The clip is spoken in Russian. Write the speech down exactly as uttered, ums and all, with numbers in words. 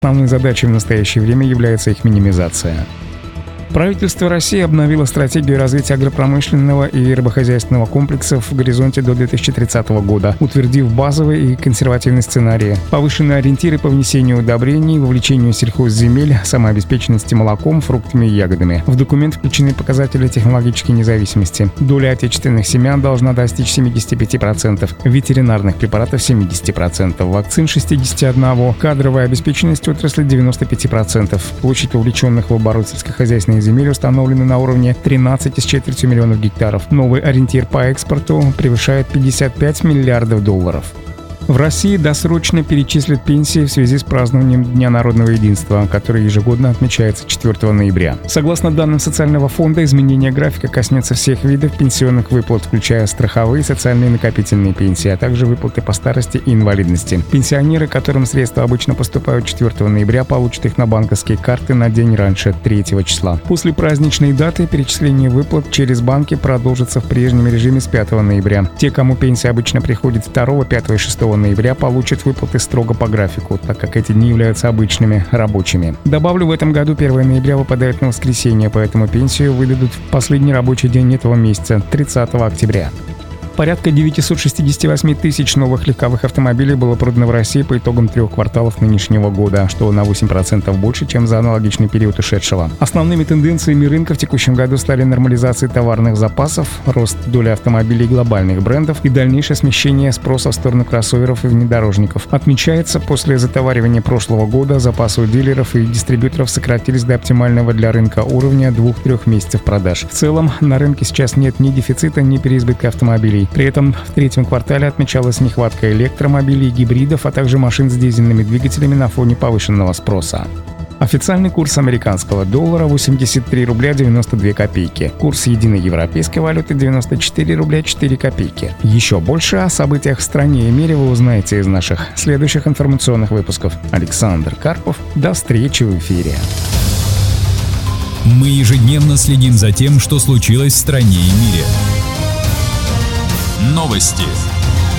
Основной задачей в настоящее время является их минимизация. Правительство России обновило стратегию развития агропромышленного и рыбохозяйственного комплексов в горизонте до две тысячи тридцатого года, утвердив базовые и консервативные сценарии, повышенные ориентиры по внесению удобрений, вовлечению сельхозземель, самообеспеченности молоком, фруктами и ягодами. В документ включены показатели технологической независимости. Доля отечественных семян должна достичь семидесяти пяти процентов, ветеринарных препаратов семидесяти процентов, вакцин шестидесяти одной процента, кадровая обеспеченность отрасли девяноста пяти процентов. Площадь вовлеченных в оборот сельскохозяйственных земель установлены на уровне тринадцати с четвертью миллионов гектаров. Новый ориентир по экспорту превышает пятьдесят пять миллиардов долларов. В России досрочно перечислят пенсии в связи с празднованием Дня народного единства, который ежегодно отмечается четвёртого ноября. Согласно данным Социального фонда, изменение графика коснется всех видов пенсионных выплат, включая страховые, социальные и накопительные пенсии, а также выплаты по старости и инвалидности. Пенсионеры, которым средства обычно поступают четвёртого ноября, получат их на банковские карты на день раньше, третьего числа. После праздничной даты перечисление выплат через банки продолжится в прежнем режиме с пятого ноября. Те, кому пенсия обычно приходит второго, пятого и шестого ноября, получат выплаты строго по графику, так как эти дни являются обычными, рабочими. Добавлю, в этом году первого ноября выпадает на воскресенье, поэтому пенсию выдадут в последний рабочий день этого месяца, тридцатого октября. Порядка девятьсот шестьдесят восемь тысяч новых легковых автомобилей было продано в России по итогам трех кварталов нынешнего года, что на восемь процентов больше, чем за аналогичный период ушедшего. Основными тенденциями рынка в текущем году стали нормализация товарных запасов, рост доли автомобилей глобальных брендов и дальнейшее смещение спроса в сторону кроссоверов и внедорожников. Отмечается, после затоваривания прошлого года запасы у дилеров и дистрибьюторов сократились до оптимального для рынка уровня двух-трех месяцев продаж. В целом, на рынке сейчас нет ни дефицита, ни переизбытка автомобилей. При этом в третьем квартале отмечалась нехватка электромобилей, гибридов, а также машин с дизельными двигателями на фоне повышенного спроса. Официальный курс американского доллара – восемьдесят три рубля девяносто две копейки. Курс единой европейской валюты – девяносто четыре рубля четыре копейки. Еще больше о событиях в стране и мире вы узнаете из наших следующих информационных выпусков. Александр Карпов. До встречи в эфире. Мы ежедневно следим за тем, что случилось в стране и мире. Новости.